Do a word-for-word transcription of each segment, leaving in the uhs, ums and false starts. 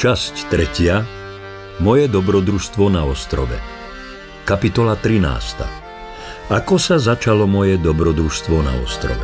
Časť tretia. Moje dobrodružstvo na ostrove. Kapitola trinásta. Ako sa začalo moje dobrodružstvo na ostrove?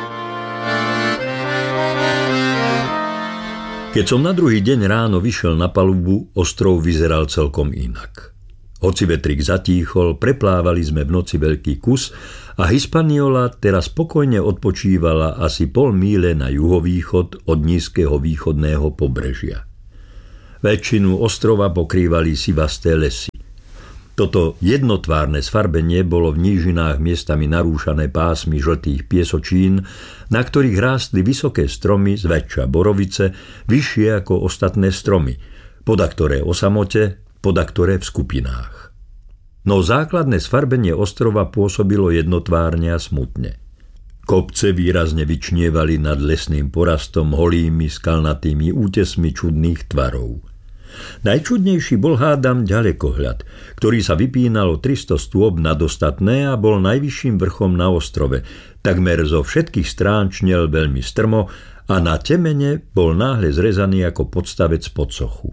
Keď som na druhý deň ráno vyšiel na palubu, ostrov vyzeral celkom inak. Hoci vetrík zatíchol, preplávali sme v noci veľký kus a Hispaniola teraz spokojne odpočívala asi pol míle na juhovýchod od nízkeho východného pobrežia. Väčšinu ostrova pokrývali sivasté lesy. Toto jednotvárne sfarbenie bolo v nížinách miestami narúšané pásmy žltých piesočín, na ktorých rástli vysoké stromy, zväčša borovice, vyššie ako ostatné stromy, podaktoré o samote, podaktoré v skupinách. No základné sfarbenie ostrova pôsobilo jednotvárne a smutne. Kopce výrazne vyčnievali nad lesným porastom holými skalnatými útesmi čudných tvarov. Najčudnejší bol hádam ďalekohľad, ktorý sa vypínal o tristo stôp nad ostatné a bol najvyšším vrchom na ostrove. Takmer zo všetkých strán čnel veľmi strmo a na temene bol náhle zrezaný ako podstavec pod sochu.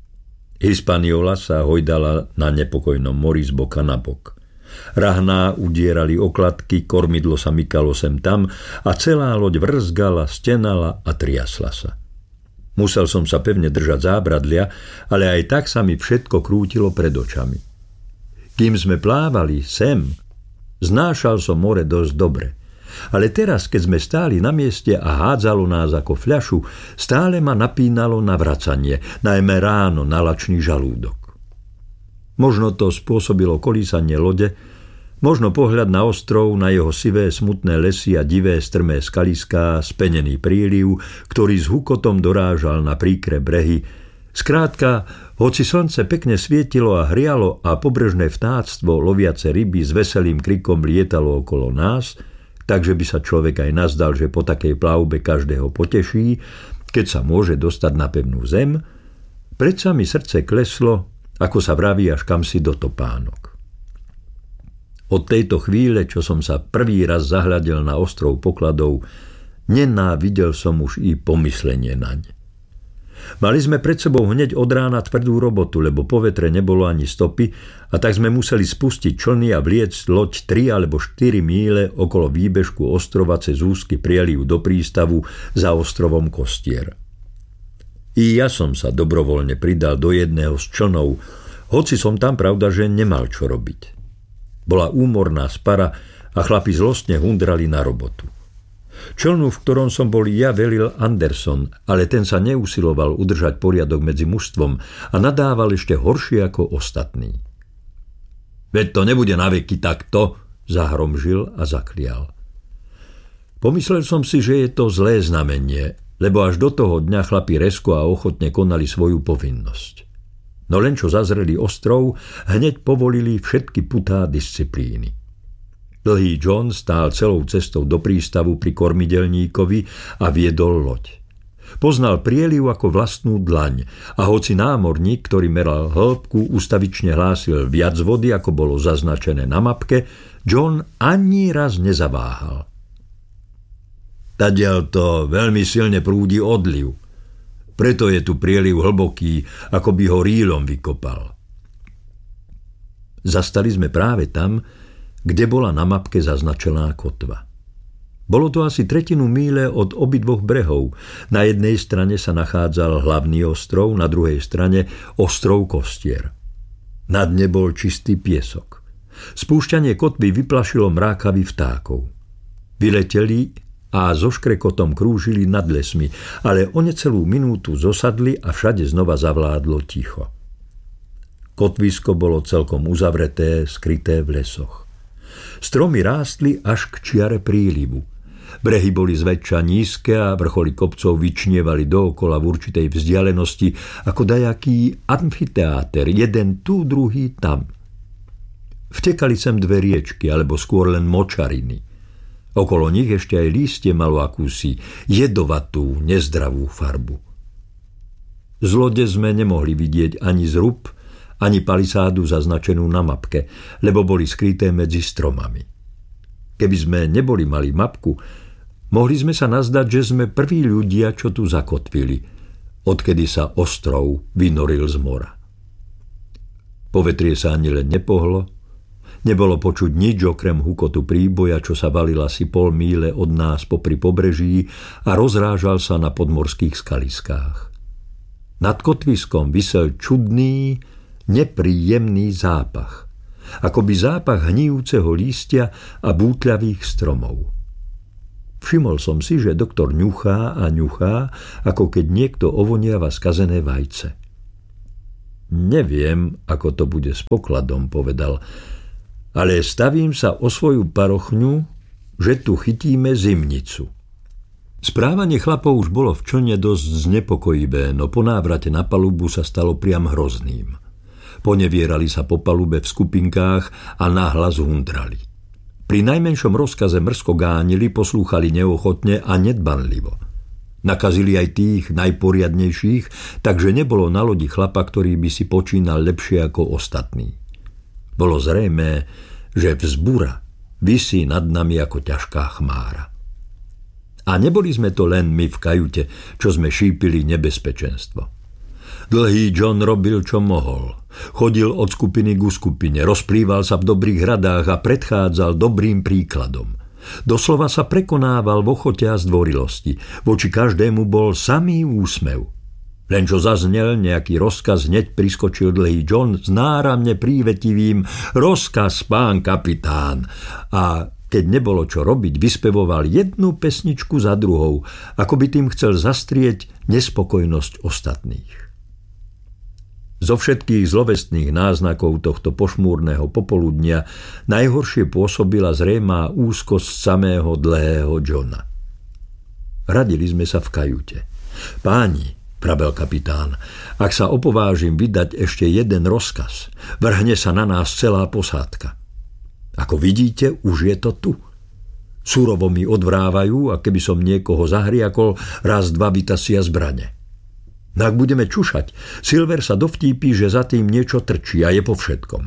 Hispaniola sa hojdala na nepokojnom mori z boka na bok. Rahná udierali okladky, kormidlo sa mykalo sem tam a celá loď vrzgala, stenala a triasla sa. Musel som sa pevne držať zábradlia, ale aj tak sa mi všetko krútilo pred očami. Kým sme plávali sem, znášal som more dosť dobre. Ale teraz, keď sme stáli na mieste a hádzalo nás ako fľašu, stále ma napínalo na vracanie, najmä ráno na lačný žalúdok. Možno to spôsobilo kolísanie lode, možno pohľad na ostrov, na jeho sivé smutné lesy a divé strmé skaliská, spenený príliv, ktorý s hukotom dorážal na príkre brehy. Skrátka, hoci slnce pekne svietilo a hrialo a pobrežné vtáctvo loviace ryby s veselým krikom lietalo okolo nás, takže by sa človek aj nazdal, že po takej plavbe každého poteší, keď sa môže dostať na pevnú zem, predsa mi srdce kleslo, ako sa vraví, až kamsi do topánok. Od tejto chvíle, čo som sa prvý raz zahľadil na ostrov pokladov, nenávidel som už i pomyslenie naň. Mali sme pred sebou hneď od rána tvrdú robotu, lebo po vetre nebolo ani stopy a tak sme museli spustiť člny a vliecť loď tri alebo štyri míle okolo výbežku ostrova cez úzky prieliv do prístavu za ostrovom Kostier. I ja som sa dobrovoľne pridal do jedného z člnov, hoci som tam pravda, že nemal čo robiť. Bola úmorná spara a chlapi zlostne hundrali na robotu. Člnu, v ktorom som bol ja, velil Anderson, ale ten sa neusiloval udržať poriadok medzi mužstvom a nadával ešte horšie ako ostatní. Veď to nebude naveky takto, zahromžil a zaklial. Pomyslel som si, že je to zlé znamenie, lebo až do toho dňa chlapi rezko a ochotne konali svoju povinnosť. No len čo zazreli ostrov, hneď povolili všetky putá disciplíny. Dlhý John stál celou cestou do prístavu pri kormidelníkovi a viedol loď. Poznal prieliv ako vlastnú dlaň a hoci námorník, ktorý meral hĺbku, ustavične hlásil viac vody, ako bolo zaznačené na mapke, John ani raz nezaváhal. Tadiaľ to veľmi silne prúdi odliv. Preto je tu prieliv hlboký, ako by ho rýlom vykopal. Zastali sme práve tam, kde bola na mapke zaznačená kotva. Bolo to asi tretinu míle od obidvoch brehov. Na jednej strane sa nachádzal hlavný ostrov, na druhej strane ostrov Kostier. Na dne bol čistý piesok. Spúšťanie kotvy vyplašilo mrákavy vtákov. Vyleteli a so škrekotom krúžili nad lesmi, ale o necelú minútu zosadli a všade znova zavládlo ticho. Kotvisko bolo celkom uzavreté, skryté v lesoch. Stromy rástli až k čiare prílivu. Brehy boli zväčša nízke a vrcholy kopcov vyčnievali dookola v určitej vzdialenosti ako dajaký amfiteáter, jeden tu, druhý tam. Vtekali sem dve riečky, alebo skôr len močariny. Okolo nich ešte aj lístie malo akúsi jedovatú, nezdravú farbu. Z lode sme nemohli vidieť ani zrub, ani palisádu zaznačenú na mapke, lebo boli skryté medzi stromami. Keby sme neboli mali mapku, mohli sme sa nazdať, že sme prví ľudia, čo tu zakotvili. odkedy sa ostrov vynoril z mora. Povetrie sa ani len nepohlo, nebolo počuť nič okrem hukotu príboja, čo sa valil asi pol míle od nás popri pobreží a rozrážal sa na podmorských skaliskách. Nad kotviskom visel čudný, nepríjemný zápach, akoby zápach hnijúceho lístia a bútľavých stromov. Všimol som si, že doktor ňuchá a ňuchá, ako keď niekto ovoniava skazené vajce. Neviem, ako to bude s pokladom, povedal, ale stavím sa o svoju parochňu, že tu chytíme zimnicu. Správanie chlapov už bolo v člne dosť znepokojivé, no po návrate na palubu sa stalo priam hrozným. Ponevierali sa po palube v skupinkách a nahlas hundrali. Pri najmenšom rozkaze mrsko gánili, poslúchali neochotne a nedbanlivo. Nakazili aj tých najporiadnejších, takže nebolo na lodi chlapa, ktorý by si počínal lepšie ako ostatní. Bolo zrejmé, že vzbura visí nad nami ako ťažká chmára. A neboli sme to len my v kajute, čo sme šípili nebezpečenstvo. Dlhý John robil, čo mohol. Chodil od skupiny ku skupine, rozplýval sa v dobrých radách a predchádzal dobrým príkladom. Doslova sa prekonával v ochote a zdvorilosti. Voči každému bol samý úsmev. Len čo zaznel nejaký rozkaz, hneď priskočil Dlhý John s náramne prívetivým rozkaz, pán kapitán. A keď nebolo čo robiť, vyspevoval jednu pesničku za druhou, ako by tým chcel zastrieť nespokojnosť ostatných. Zo všetkých zlovestných náznakov tohto pošmúrneho popoludnia najhoršie pôsobila zrejmá úzkosť samého Dlhého Johna. Radili sme sa v kajute. Páni, pravel kapitán, ak sa opovážim vydať ešte jeden rozkaz, vrhne sa na nás celá posádka. Ako vidíte, už je to tu. Surovo mi odvrávajú a keby som niekoho zahriakol, raz dva vytasia zbrane. No ak budeme čušať, Silver sa dovtípi, že za tým niečo trčí a je po všetkom.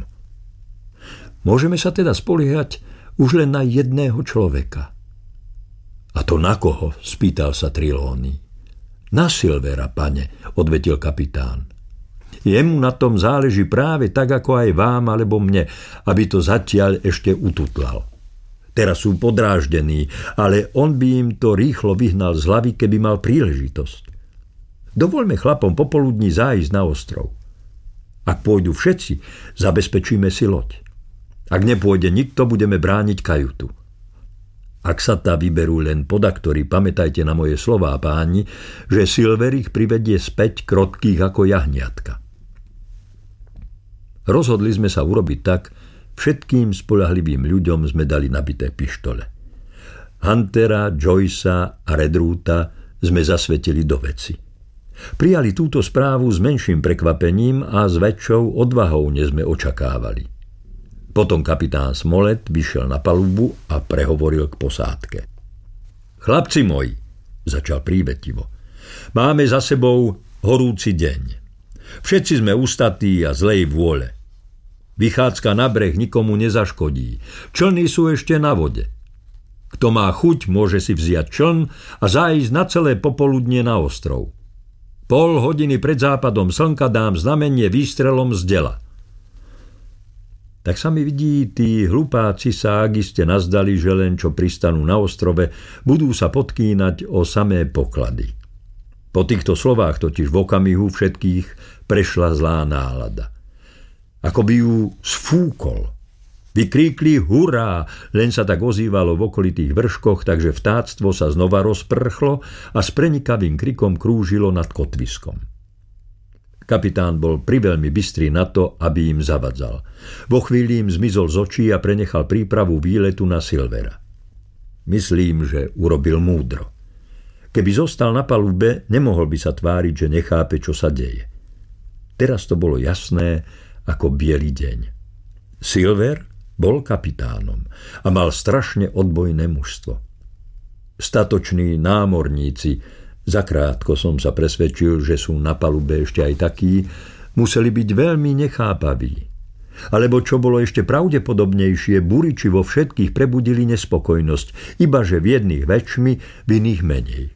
Môžeme sa teda spoliehať už len na jedného človeka. A to na koho? Spýtal sa Trelawney. Na Silvera, pane, odvetil kapitán. Jemu na tom záleží práve tak, ako aj vám alebo mne, aby to zatiaľ ešte ututlal. Teraz sú podráždení, ale on by im to rýchlo vyhnal z hlavy, keby mal príležitosť. Dovoľme chlapom popoludní zájsť na ostrov. Ak pôjdu všetci, zabezpečíme si loď. Ak nepôjde nikto, budeme brániť kajutu. Ak sa tá vyberú len podaktori, pamätajte na moje slová, páni, že Silver ich privedie späť krotkých ako jahniatka. Rozhodli sme sa urobiť tak, všetkým spoľahlivým ľuďom sme dali nabité pištole. Huntera, Joycea a Redruta sme zasvetili do veci. Prijali túto správu s menším prekvapením a s väčšou odvahou, než sme očakávali. Potom kapitán Smollett vyšiel na palubu a prehovoril k posádke. Chlapci moji, začal prívetivo, máme za sebou horúci deň. Všetci sme ustatí a zlej vôle. Vychádzka na breh nikomu nezaškodí. Člny sú ešte na vode. Kto má chuť, môže si vziať čln a zájsť na celé popoludnie na ostrov. Pol hodiny pred západom slnka dám znamenie výstrelom z dela. Tak sa mi vidí, tí hlupáci sa, ak iste nazdali, že len čo pristanú na ostrove, budú sa podkýnať o samé poklady. Po týchto slovách totiž v okamihu všetkých prešla zlá nálada. Ako by ju sfúkol. Vykríkli hurá, len sa tak ozývalo v okolitých vrškoch, takže vtáctvo sa znova rozprchlo a s prenikavým krikom krúžilo nad kotviskom. Kapitán bol priveľmi bystrý na to, aby im zavadzal. Vo chvíli im zmizol z očí a prenechal prípravu výletu na Silvera. Myslím, že urobil múdro. Keby zostal na palube, nemohol by sa tváriť, že nechápe, čo sa deje. Teraz to bolo jasné ako biely deň. Silver bol kapitánom a mal strašne odbojné mužstvo. Statoční námorníci, zakrátko som sa presvedčil, že sú na palube ešte aj takí, museli byť veľmi nechápaví. Alebo čo bolo ešte pravdepodobnejšie, buriči vo všetkých prebudili nespokojnosť, ibaže v jedných väčšmi, v iných menej.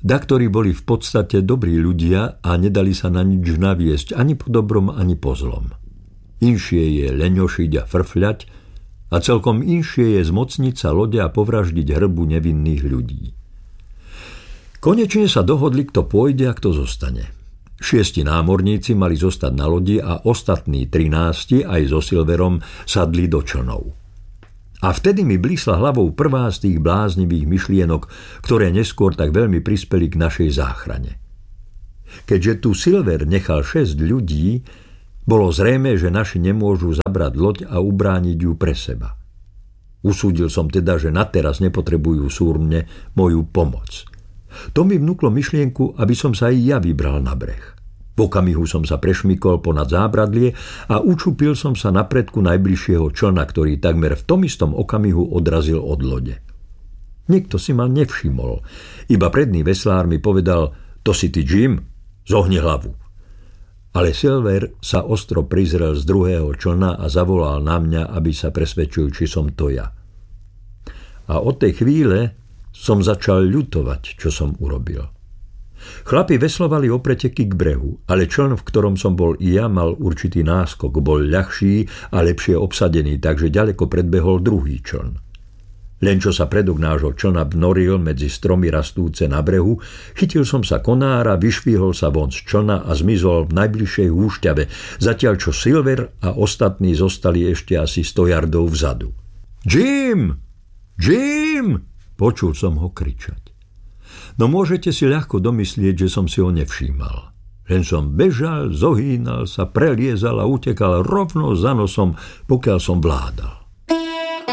Daktori boli v podstate dobrí ľudia a nedali sa na nič naviesť ani po dobrom, ani po zlom. Inšie je leňošiť a frfľať a celkom inšie je zmocniť sa lode a povraždiť hrbu nevinných ľudí. Konečne sa dohodli, kto pôjde a kto zostane. Šiesti námorníci mali zostať na lodi a ostatní trinásti aj so Silverom sadli do člnov. A vtedy mi blísla hlavou prvá z tých bláznivých myšlienok, ktoré neskôr tak veľmi prispeli k našej záchrane. Keďže tu Silver nechal šesť ľudí, bolo zrejmé, že naši nemôžu zabrať loď a ubrániť ju pre seba. Usúdil som teda, že nateraz nepotrebujú súrne moju pomoc. To mi vnúklo myšlienku, aby som sa aj ja vybral na breh. V okamihu som sa prešmykol ponad zábradlie a učupil som sa na predku najbližšieho člna, ktorý takmer v tom istom okamihu odrazil od lode. Nikto si ma nevšimol. Iba predný veslár mi povedal: to si ty, Jim? Zohni hlavu. Ale Silver sa ostro prizrel z druhého člna a zavolal na mňa, aby sa presvedčil, či som to ja. A od tej chvíle som začal ľutovať, čo som urobil. Chlapi veslovali o preteky k brehu, ale čln, v ktorom som bol i ja, mal určitý náskok, bol ľahší a lepšie obsadený, takže ďaleko predbehol druhý čln. Len čo sa predok nášho člna vnoril medzi stromy rastúce na brehu, chytil som sa konára, vyšvihol sa von z člna a zmizol v najbližšej húšťave, zatiaľ čo Silver a ostatní zostali ešte asi sto yardov vzadu. Jim! Jim! Počul som ho kričať. No môžete si ľahko domyslieť, že som si ho nevšímal. Len som bežal, zohýnal sa, preliezal a utekal rovno za nosom, pokiaľ som vládal.